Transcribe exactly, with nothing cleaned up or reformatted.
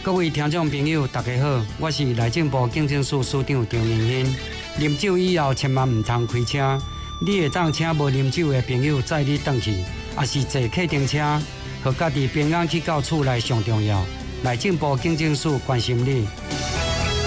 各位听众朋友，大家好，我是内政部警政署署长张明兴。啉酒以后，千万唔通开车。你会当请无啉酒的朋友载你返去，也是坐客停车，和家己平安去到厝内上重要。内政部警政署关心你。